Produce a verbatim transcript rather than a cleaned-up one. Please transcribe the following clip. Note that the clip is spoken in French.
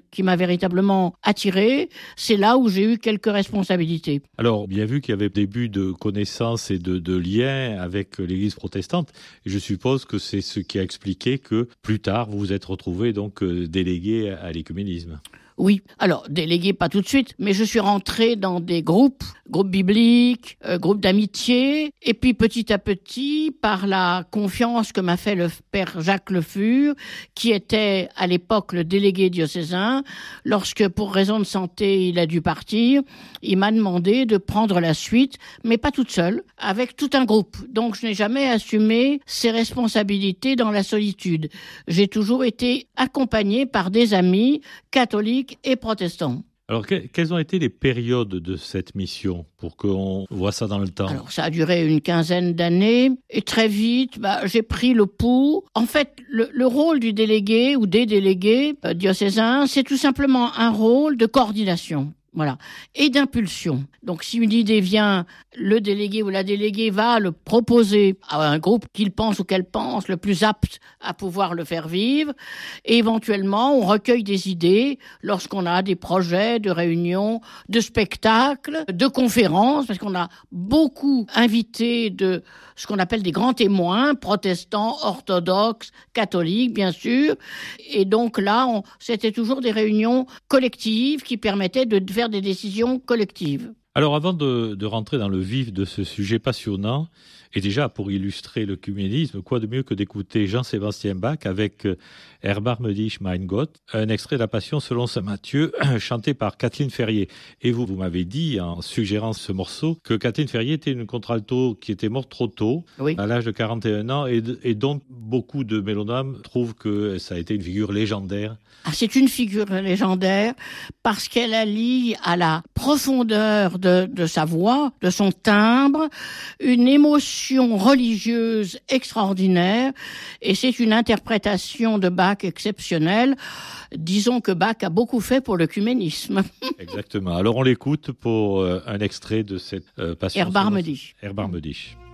qui m'a véritablement attiré. C'est là où j'ai eu quelques responsabilités. Alors, bien vu qu'il y avait des buts de connaissances et de, de liens avec l'Église protestante, et je suppose que c'est ce qui a expliqué que plus tard, vous vous êtes retrouvé donc euh, délégué à l'écuménisme. Oui, alors délégué pas tout de suite, mais je suis rentrée dans des groupes, groupes bibliques, euh, groupes d'amitié, et puis petit à petit, par la confiance que m'a fait le père Jacques Le Fur, qui était à l'époque le délégué diocésain, lorsque pour raison de santé il a dû partir, il m'a demandé de prendre la suite, mais pas toute seule, avec tout un groupe. Donc je n'ai jamais assumé ces responsabilités dans la solitude. J'ai toujours été accompagnée par des amis catholiques et protestants. Alors, que, quelles ont été les périodes de cette mission pour qu'on voit ça dans le temps? Alors, ça a duré une quinzaine d'années et très vite, bah, j'ai pris le pouls. En fait, le, le rôle du délégué ou des délégués euh, diocésains, c'est tout simplement un rôle de coordination. Voilà. Et d'impulsion. Donc, si une idée vient, le délégué ou la déléguée va le proposer à un groupe qu'il pense ou qu'elle pense le plus apte à pouvoir le faire vivre. Et éventuellement, on recueille des idées lorsqu'on a des projets de réunions, de spectacles, de conférences, parce qu'on a beaucoup invité de ce qu'on appelle des grands témoins, protestants, orthodoxes, catholiques, bien sûr. Et donc là, on, c'était toujours des réunions collectives qui permettaient de faire des décisions collectives. Alors avant de, de rentrer dans le vif de ce sujet passionnant, et déjà pour illustrer l'œcuménisme, quoi de mieux que d'écouter Jean-Sébastien Bach avec Erbarme dich mein Gott, un extrait de la Passion selon saint Matthieu, chanté par Kathleen Ferrier. Et vous, vous m'avez dit, en suggérant ce morceau, que Kathleen Ferrier était une contralto qui était morte trop tôt, oui, à l'âge de quarante et un ans, et, et dont beaucoup de mélonames trouvent que ça a été une figure légendaire. Ah, c'est une figure légendaire parce qu'elle allie à la profondeur de, de sa voix, de son timbre, une émotion religieuse extraordinaire, et c'est une interprétation de Bach exceptionnelle. Disons que Bach a beaucoup fait pour l'œcuménisme. Exactement. Alors on l'écoute pour euh, un extrait de cette euh, Passion. Erbarme dich. Erbarme dich.